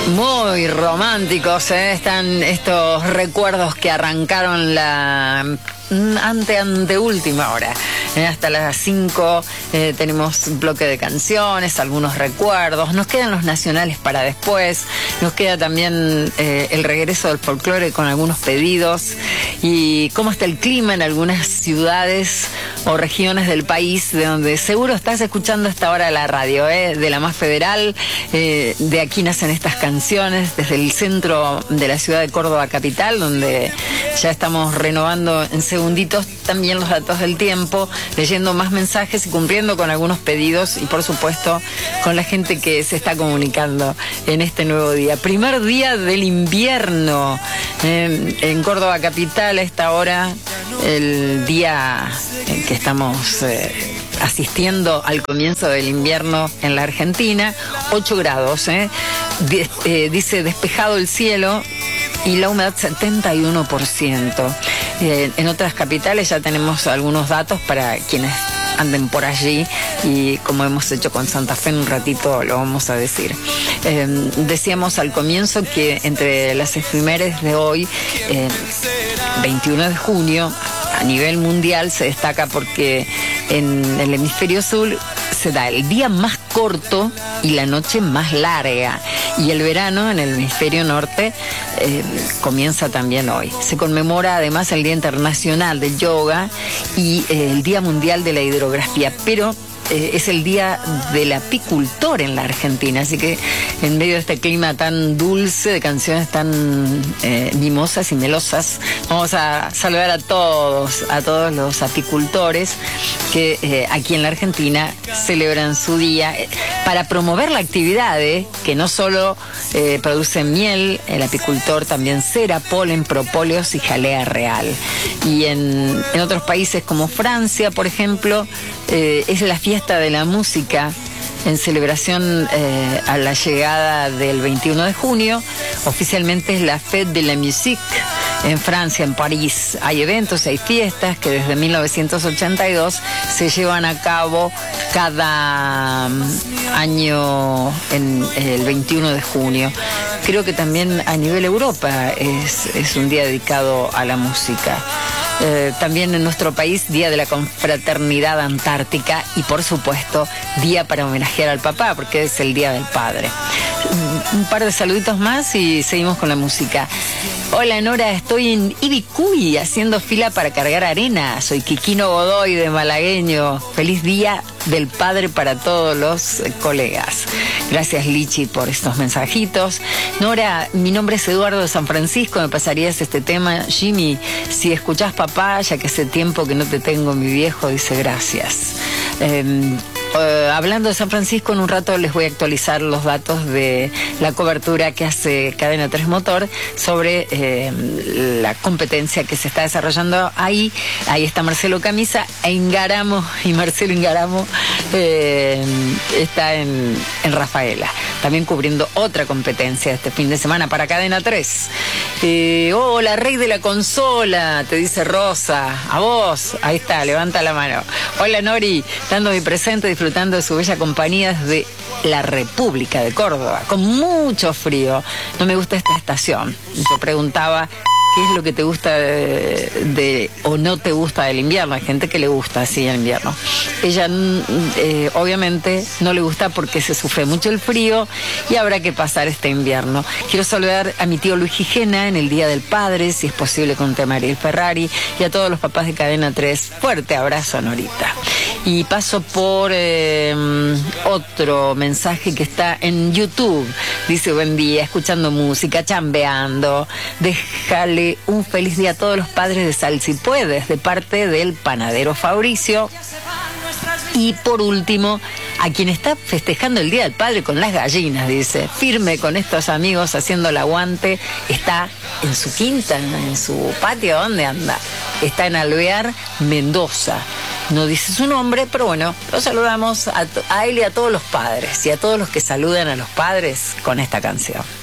Muy románticos, están estos recuerdos que arrancaron la anteúltima hora. Hasta las 5 tenemos bloque de canciones, algunos recuerdos. Nos quedan los nacionales para después. Nos queda también el regreso del folclore con algunos pedidos. Y cómo está el clima en algunas ciudades o regiones del país, de donde seguro estás escuchando a esta hora la radio, de la más federal. De aquí nacen estas canciones, desde el centro de la ciudad de Córdoba capital, donde ya estamos renovando en segunditos también los datos del tiempo, leyendo más mensajes y cumpliendo con algunos pedidos, y por supuesto con la gente que se está comunicando en este nuevo día. Primer día del invierno en Córdoba capital a esta hora, el día en que estamos asistiendo al comienzo del invierno en la Argentina. 8 grados, dice despejado el cielo y la humedad 71%. En otras capitales ya tenemos algunos datos para quienes anden por allí, y como hemos hecho con Santa Fe en un ratito lo vamos a decir. Decíamos al comienzo que entre las efemérides de hoy, 21 de junio, a nivel mundial se destaca porque en el hemisferio sur se da el día más corto y la noche más larga, y el verano en el hemisferio norte comienza también hoy. Se conmemora además el Día Internacional del Yoga y el Día Mundial de la Hidrografía, pero es el día del apicultor en la Argentina, así que en medio de este clima tan dulce, de canciones tan mimosas y melosas, vamos a saludar a todos los apicultores que aquí en la Argentina celebran su día para promover la actividad, que no solo produce miel, el apicultor también cera, polen, propóleos y jalea real. Y en otros países como Francia, por ejemplo, es la fiesta de la música en celebración a la llegada del 21 de junio. Oficialmente es la Fête de la Musique en Francia, en París. Hay eventos, hay fiestas que desde 1982 se llevan a cabo cada año en el 21 de junio. Creo que también a nivel Europa es un día dedicado a la música. También en nuestro país, Día de la Confraternidad Antártica, y por supuesto Día para homenajear al papá, porque es el Día del Padre. Un par de saluditos más y seguimos con la música. Hola Nora, estoy en Ibicuy haciendo fila para cargar arena. Soy Quiquino Godoy de Malagueño. Feliz Día del Padre para todos los colegas. Gracias Lichi por estos mensajitos. Nora, mi nombre es Eduardo de San Francisco, me pasarías este tema. Jimmy, si escuchás papá, ya que hace tiempo que no te tengo, mi viejo, dice gracias. Hablando de San Francisco, en un rato les voy a actualizar los datos de la cobertura que hace Cadena 3 Motor sobre la competencia que se está desarrollando ahí. Ahí está Marcelo Camisa Ingaramo, y Marcelo Ingaramo está en Rafaela, también cubriendo otra competencia este fin de semana para Cadena 3. Hola, rey de la consola, te dice Rosa. A vos, ahí está, levanta la mano. Hola Nori, dando mi presente, disfrutando de su bella compañía desde la República de Córdoba, con mucho frío. No me gusta esta estación. Yo preguntaba qué es lo que te gusta o no te gusta del invierno. Hay gente que le gusta así el invierno. Ella obviamente no le gusta porque se sufre mucho el frío y habrá que pasar este invierno. Quiero saludar a mi tío Luis Gijena en el Día del Padre, si es posible con Mariel Ferrari, y a todos los papás de Cadena 3. Fuerte abrazo, Norita. Y paso por otro mensaje que está en YouTube. Dice: buen día, escuchando música, chambeando. Déjale un feliz día a todos los padres de Sal Si Puedes, de parte del panadero Fabricio. Y por último, a quien está festejando el Día del Padre con las gallinas, dice, firme con estos amigos haciendo el aguante. Está en su quinta, en su patio. ¿Dónde anda? Está en Alvear, Mendoza. No dice su nombre, pero bueno, lo saludamos a él y a todos los padres, y a todos los que saludan a los padres con esta canción.